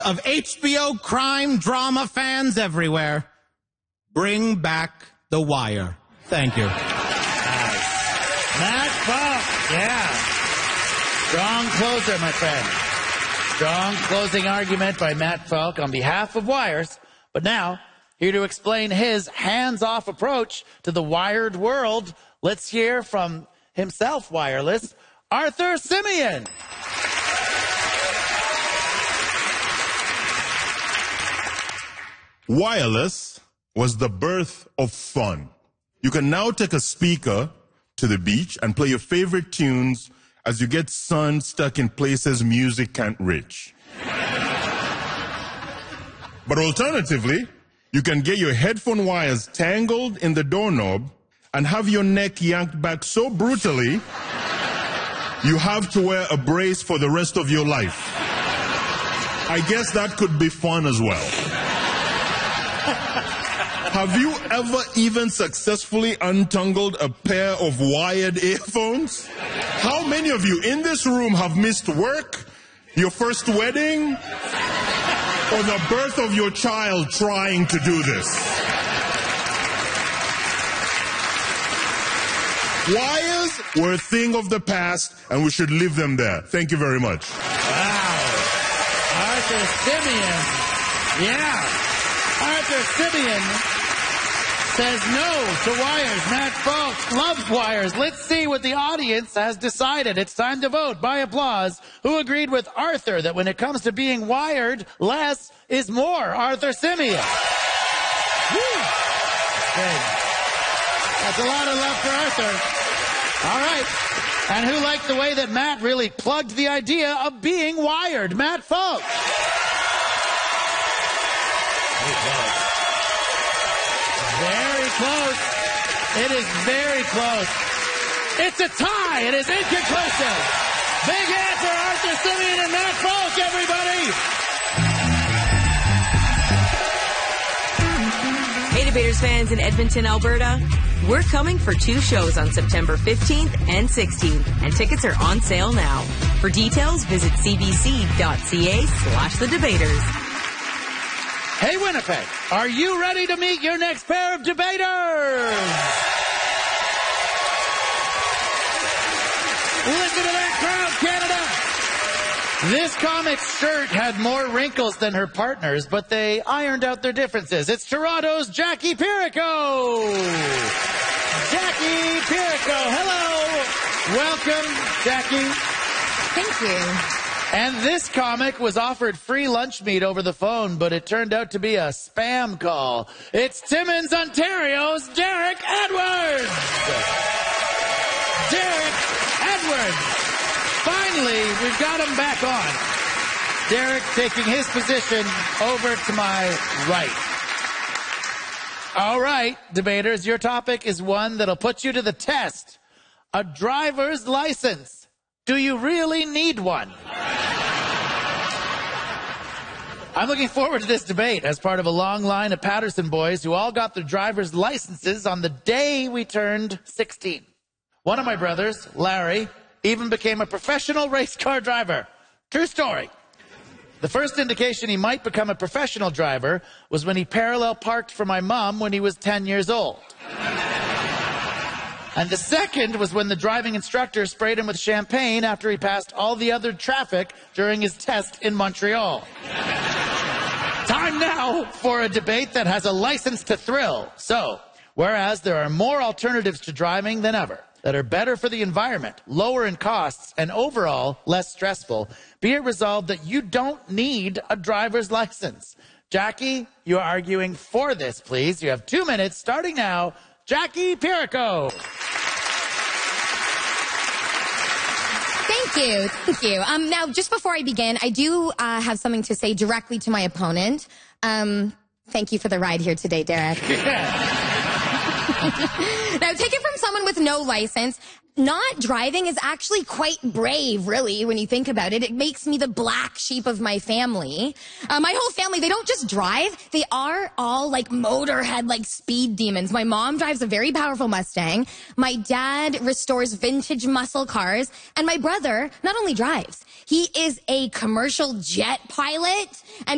of HBO crime drama fans everywhere, bring back The Wire. Thank you. Nice. Matt Falk, yeah. Strong closer, my friend. Strong closing argument by Matt Falk on behalf of Wires. But now, here to explain his hands-off approach to the wired world, let's hear from himself, wireless, Arthur Simeon. Wireless was the birth of fun. You can now take a speaker to the beach and play your favorite tunes as you get sun stuck in places music can't reach. But alternatively, you can get your headphone wires tangled in the doorknob and have your neck yanked back so brutally you have to wear a brace for the rest of your life. I guess that could be fun as well. Have you ever even successfully untangled a pair of wired earphones? How many of you in this room have missed work, your first wedding, or the birth of your child trying to do this? Wires were a thing of the past, and we should leave them there. Thank you very much. Wow. Arthur Simeon. Yeah. Arthur Simeon says no to wires. Matt Falk loves wires. Let's see what the audience has decided. It's time to vote by applause. Who agreed with Arthur that when it comes to being wired, less is more? Arthur Simeon. Woo. Good. That's a lot of love for Arthur. All right. And who liked the way that Matt really plugged the idea of being wired? Matt Falk. Very close. It is very close. It's a tie. It is inconclusive. Big answer, Arthur Simeon and Matt Falk, everybody. Hey, Debaters fans in Edmonton, Alberta. We're coming for 2 shows on September 15th and 16th, and tickets are on sale now. For details, visit cbc.ca/thedebaters. Hey, Winnipeg, are you ready to meet your next pair of debaters? Listen to that crowd, Canada. This comic's shirt had more wrinkles than her partner's, but they ironed out their differences. It's Toronto's Jackie Perico. Jackie Perico, hello. Welcome, Jackie. Thank you. And this comic was offered free lunch meat over the phone, but it turned out to be a spam call. It's Timmins, Ontario's Derek Edwards. Derek Edwards. Finally, we've got him back on. Derek taking his position over to my right. All right, debaters, your topic is one that'll put you to the test. A driver's license. Do you really need one? I'm looking forward to this debate as part of a long line of Patterson boys who all got their driver's licenses on the day we turned 16. One of my brothers, Larry, even became a professional race car driver. True story. The first indication he might become a professional driver was when he parallel parked for my mom when he was 10 years old. And the second was when the driving instructor sprayed him with champagne after he passed all the other traffic during his test in Montreal. Time now for a debate that has a license to thrill. So, whereas there are more alternatives to driving than ever that are better for the environment, lower in costs, and overall less stressful, be it resolved that you don't need a driver's license. Jackie, you are arguing for this, please. You have 2 minutes starting now. Jackie Perico. Thank you. Thank you. Now, just before I begin, I do have something to say directly to my opponent. Thank you for the ride here today, Derek. Now, take it from someone with no license. Not driving is actually quite brave, really, when you think about it. It makes me the black sheep of my family. My whole family, they don't just drive. They are all like motorhead, like speed demons. My mom drives a very powerful Mustang. My dad restores vintage muscle cars. And my brother not only drives, he is a commercial jet pilot. And